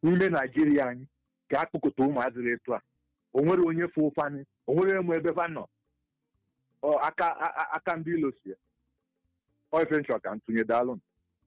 n'ime Naijiria anyị ga-akpụkọta ụmụazị etu a o nwere onye fụ ụfanị o nwere emu ebe fa nọ aka ndị ilo si ya ife nchọ ka ntụnye daalụ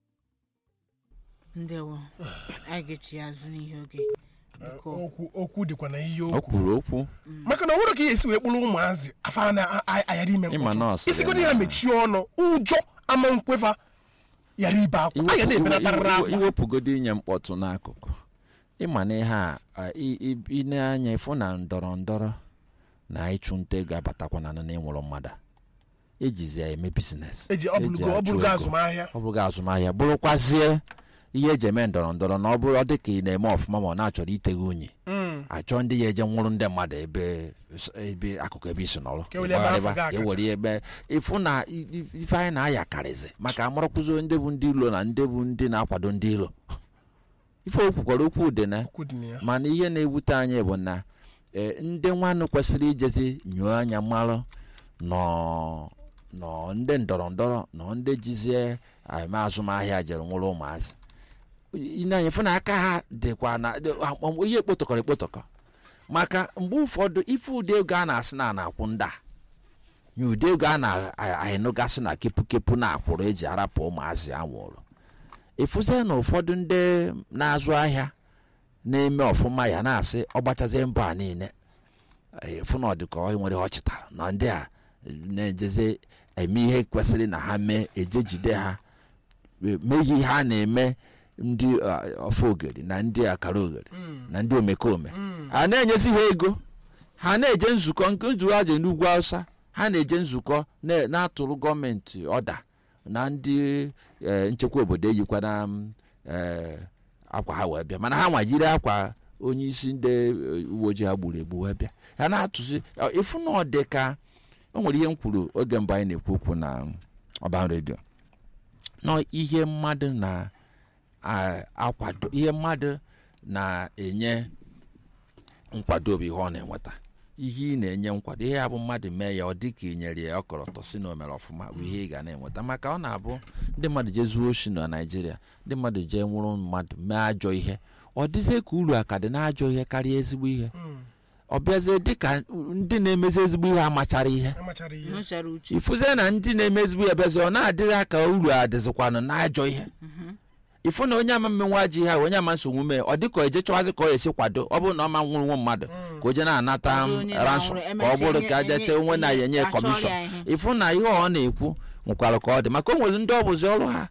ndewo anyị ga-echi azụ n'ihe oge okwu dịkwa na ihe okwu maka na ọhụrụ ka ihe esi wee kpụrụ ụmụazị afa na ayara ime mkpọtụ isigodi ya mechie ọnụ ụjọ ama nkwefa yara ibe akwa anya na-ebenatarịrị akwa iwepụgodi inye mkpọtụ n'akụkụ ịma na ihe a ịna-anya ịfụ na ndọrọ ndọrọ na ịchụ nta ego abatakwana na ịnwụrụ mmadụ ejizi ya eme bizines ọ bụrụgo azụmahịa bụrụkwazie ihe eji eme ndọrọ ndọrọ na ọ bụrụ dị ka ị na-eme ọfụma ma ọ na-achọrọ iteghe unyi achọ ndị ya eje nwụrụ ndị mmadụ ebe akụkụ ebe isi nọrọ ewere ebe ịfụ na ife anyị na-aya karịzi maka amụrụkwụzo ndị bụ ndị ilo na ndị bụ ndị na-akwado ndị ilo ife okwukwara okwu dị na mana ihe na-ewute anyị bụ na ndị nwanne kwesịrị ijezi nyụọ anya mmalụ nọ ndị ndọrọ ndọrọ nọ ndị jizie eme azụmahịa jere nwụrụ ụmụazị ịna-anya fụ na aka ha dịkwa na ihe ekpotọkọ maka mgbe ụfọdụ ife ụdị ego a na-asị na na-akwụ ndị a nye ụdị ego a na-ahịnụgasị na kepụ na-akwụrụ eji arapụ ụmụazị a nwụrụ ịfụzie na ụfọdụ ndị na-azụ ahịa na-eme ọfụma ya na-asị ọ gbachazie mbọ a niile fụ na ọ dị ka ọ nwere ọ chịtara na ndị a na-ejeze eme ihe kwesịrị na ha mee eje jide ha mee ihe ha na-eme ndị ọfọ ogeri na ndị akara ogeri na ndị omekome a na-enyezi ha ego ha na-eje nzukọ nke nzukọ aje n'ugwu Awụsa ha na-eje nzukọ na-atụrụ gọọmenti ọda na ndị nchekwa obodo eyikwa na akwa ha wee bịa mana ha nwajiri akwa onye isi ndị uwe ojii ha gburu egbu wee bịa ha na-atụzi ịfụ na ọ dị ka o nwere ihe m kwuru oge mgbe anyị na-ekwu okwu na Ọban redio nọ ihe mmadụ na-akwado ihe mmadụ na-enye nkwado bụ ihe ọ na-enweta ihe ị na-enye nkwado ihe ya bụ mmadụ mee ya ọ dị ka ị nyere ya ọkọlọtọ si na o mere ọfụma bụ ihe ị ga na-enweta maka ọ na-abụ ndị mmadụ jee zuo oshi na Naịjirịa ndị mmadụ jee nwụrụ mmadụ mee ajọ ihe ọ dịzie ka uru aka dị na ajọ ihe karịa ezigbo ihe ọ bịazie dịka ndị na-emezi ezigbo ihe amachara ihe ịfụzie na ndị na-eme ezigbo ihe bịazie ọ na-adịghị aka uru adịzikwanụ na ajọ ihe ịfụ na onye ama mmenwe ajọ ihe ahụ onye ama nsogbu mee ọ dịka eje chọwazi ka ọ esi kwado ọ bụrụ na ọ ma nwụrụ nwa mmadụ ka o je na-anata ransom ka ọ bụrụ ka ajete onwe na ya enye kọmishọn ịfụ na ihe ọ na-ekwu nwekwara ka ọ dị maka o nwere ndị ọbụzi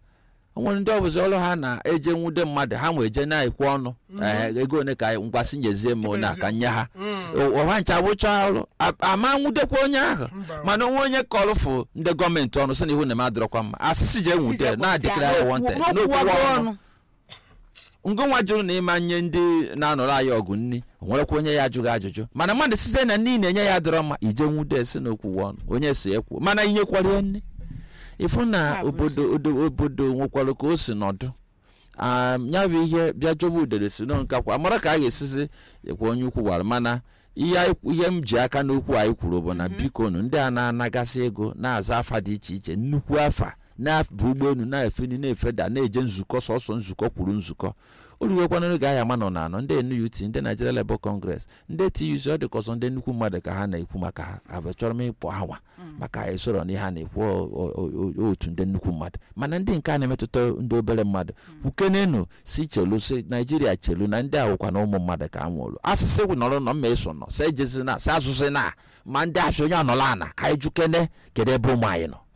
ọrụ ha na-eje nwude mmadụ ha nwee je na-ekwu ọnụ ego one ka ngwasị nyezie m onye aka nye ha ọha ncha bụcha ọrụ ama nwudekwa onye ahụ mana onwe onye kọrụfụ ndị gọọmenti ọnụ sị na ihu na adịrọkwa mma asịsị jee nwude na-adịkara ya wọnte n'okwu ọnụ ngụnwa jụrụ na ịma nye ndị na-anọrọ anyị ọgụ nni onwerekwa onye ya ajụghị ajụjụ mana mmadụ sizie na nni na-enye ya adịrọ mma ije nwude si n'okwu ọnụ onye si ekwu mana inyekwara ya nne ịfụ na obodo nwekwara ka o si nọdụ ya bụ ihe bịa jọba udere si n'nkakwa amara ka a ga-esizi ekwe onye ukwu gwara mana ihe m ji aka n'okwu anyị kwuru bụ na bikonu ndị a na-anagasị ego na-aza afa dị iche iche nnukwu afa na-afụ ụgbọelu na-efeni na-efeda na-eje nzukọ sọsọ nzukọ kwuru nzukọ orugokwana n'oge ahịa ma nọ na anọ ndị NUT ndị Nigeria Labour Congress ndị TUC ọ dị ka ọzọ ndị nnukwu mmadụ ka ha na-ekwu maka ha abụchọrọ m ịkpọ hawa maka esoro na ihe ha na-ekwu otu ndị nnukwu mmadụ mana ndị nke a na-emetụta ndị obere mmadụ kwukenenu si chelu si Naijiria chelu na ndị awụkwa na ụmụ mmadụ ka a nwụrụ asịsị nọrọ nọ mma eso nọ si ejezi na si azụzi na ma ndị afọ onye anọla ana ka anyị jukene kedu ebe ụmụ anyị nọ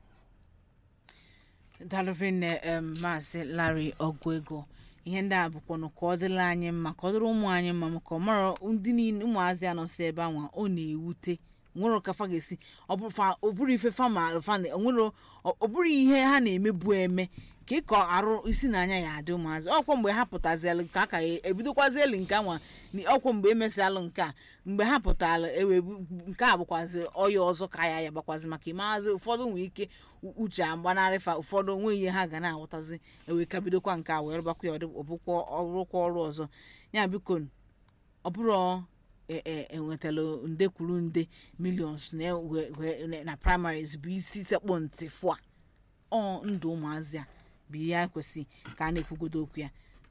dalụvin Maazị Larry Oguego ihe ndị a bụkwanụ ka ọ dịrị anyị mma ka ọ dịrị ụmụ anyị mma maka ọmara ndị niile ụmụazị anọsị ebe anwa ọ na-ewute nwere ka fa ga-esi ọ bụrụ ife fama nwere ọ bụrụ ihe ha na-emebu eme ka ịkọ arụ isi n'anya ya adị ụmụazị ọkwa mgbe ha pụtazialụ ka aka ebidokwazielu nke anwa ọkwa mgbe emesialụ nke a mgbe ha pụtara nke a bụkwazi ọya ọzọ ka ya gbakwazi maka ịmaazi ụfọdụ nwere ike uche agbanarịfa ụfọdụ nwe ihe ha ga na-aghọtazi ka bidokwa nke a wee rụbakwa ya ọrụkwa ọrụ ọzọ ya biko ọ bụrụ enwetala nde kwuru nde millions na primaries bụ isi sekpụ ntị fụa ndụ ụmụazị a bụ ihe kwesị ka a na-ekwugodo okwu ya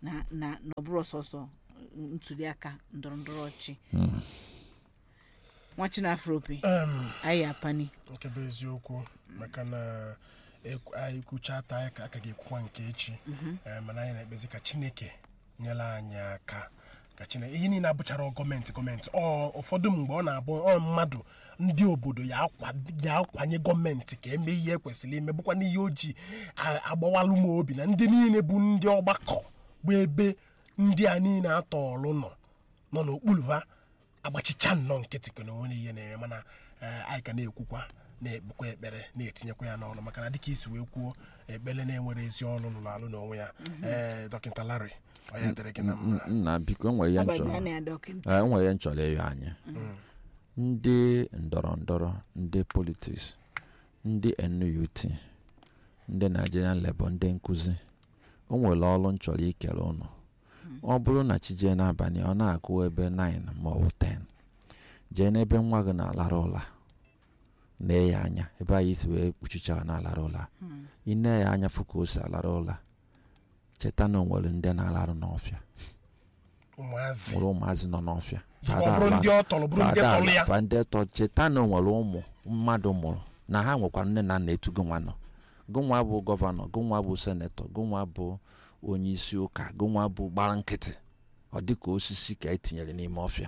na ọ bụrụ sọsọ ntuli aka ndọrọndọrọ ọchị nwachi na afropi anyị apani nke bụ eziokwu maka na anyị kwucha taa ka aka ga-ekwukwa nke echi mana anyị na-ekpezi ka Chineke nyere anyị aka ka Chineke ihe niile abụchara gọọmenti ụfọdụ mgbe ọ na-abụ mmadụ ndị obodo ya akwanye gọọmenti ka eme ihe kwesịrị ime bụkwa n'ihe oji agbawalụ m obi na ndị niile bụ ndị ọgbakọ bụ ebe ndị a niile atọọlụ nọ n'okpuru ha agbachicha nnọọ nkịtị ka na onwe ihe na-eme mana anyị ka na-ekwukwa na-ekpekwa ekpere na-etinyekwa ya n'ọnụ maka na dịka isi wee kwuo ekpere na-enwere ezi ọnụ lụrụ alụ n'onwe ya dọkịta Larry onye dịrị gị na mma nna biko enwere ya nchọrọ ịyọ anya ndị ndọrọ ndọrọ ndị politiks ndị NUT ndị Nigerian Labour ndị nkụzi o nwere ọrụ nchọrọ ikere ụnụ ọ bụrụ na chi jee n'abalị ọ na-akụ ebe 9 ma ọ bụ 10 jee n'ebe nwa gị na-alara ụla nee ya anya ebe anyị si wee kpuchicha na-alara ụla ị nee ya anya fụ ka o si alara ụla cheta na o nwere ndị na-alarụ n'ọfịa nwere ụmụazị nọ n'ọfịa cheta na o nwere ụmụ mmadụ mụrụ na ha nwekwara nne na nna etu gụnwa nọ gụnwa bụ gọvanọ gụnwa bụ senetọ gụnwa bụ onye isi ụka gụnwa bụ gbara nkịtị ọ dịka osisi ka etinyere n'ime ọfịa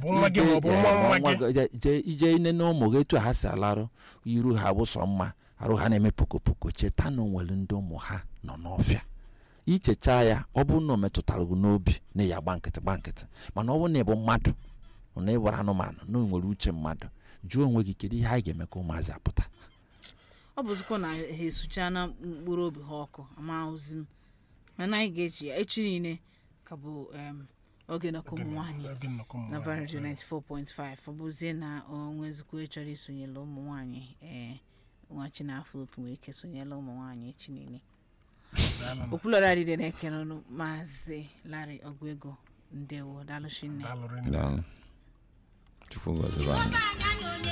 ije ine na ụmụ gị etu ha si alarụ iru ha bụ sọ mma arụ ha na-eme pokopoko cheta na o nwere ndị ụmụ ha nọ n'ọfịa ichecha ya ọ bụrụ na o metụtara gị n'obi na ya gba nkịtị mana ọ bụrụ na ịbụ mmadụ na ịgbara anụmanụ na o nwere uche mmadụ jụọ onwe gị kedu ihe anyị ga-eme ka ụmụazị apụta ọ bụzikwa na ha esucha na mkpụrụ obi ha ọkụ amaghịzi m mana anyị ga-eji ya echi niile ka bụ oge nnọkọ ụmụ nwaanyị na Bond Radio 94.5 ọ bụzie na onwezikwa chọrọ isonyela ụmụ nwaanyị nwachi na afropi nwere ike sonyela ụmụ nwaanyị echi niile okwulọrọ adịde na-ekene ọnụ Maazị Larry Ogwego ndewo daalụ shinne